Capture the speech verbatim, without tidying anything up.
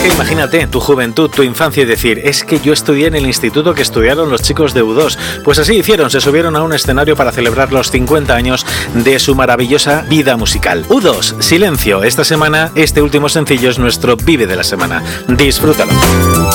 que imagínate tu juventud, tu infancia y decir, es que yo estudié en el instituto que estudiaron los chicos de U dos. Pues así hicieron, se subieron a un escenario para celebrar los cincuenta años de su maravillosa vida musical. U dos, Silencio. Esta semana, este último sencillo es nuestro Vive de la semana. Disfrútalo.